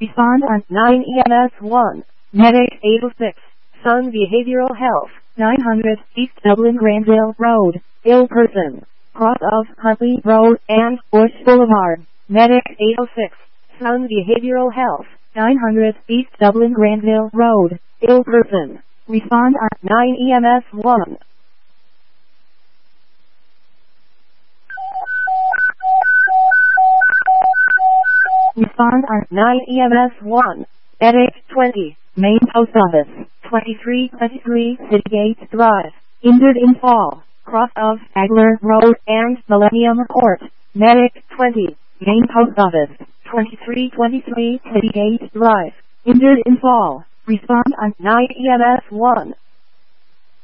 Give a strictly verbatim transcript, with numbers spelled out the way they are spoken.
Respond on nine E M S one. Medic eight oh six. Sun Behavioral Health. nine hundred East Dublin Granville Road. Ill person. Cross of Huntley Road and Bush Boulevard. Medic eight oh six. Sun Behavioral Health. nine hundred East Dublin Granville Road. Ill person. Respond on nine E M S one. Respond on nine E M S one. Medic twenty. Main Post Office. twenty-three twenty-three Citygate Drive. Injured in fall. Cross of Agler Road and Millennium Court. Medic twenty. Main Post Office. twenty-three twenty-three Citygate Drive. Injured in fall. Respond on nine E M S one.